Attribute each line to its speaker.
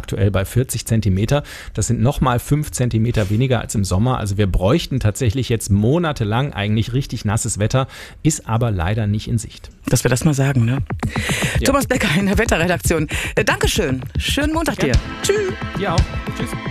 Speaker 1: aktuell bei 40 Zentimeter. Das sind nochmal 5 Zentimeter weniger als im Sommer. Also wir bräuchten tatsächlich jetzt monatelang eigentlich richtig nasses Wetter, ist aber leider nicht in Sicht.
Speaker 2: Dass wir das mal sagen, ne? Ja. Thomas Becker in der Wetterredaktion. Dankeschön. Schönen Montag dir. Tschüss.
Speaker 1: Dir auch. Tschüss.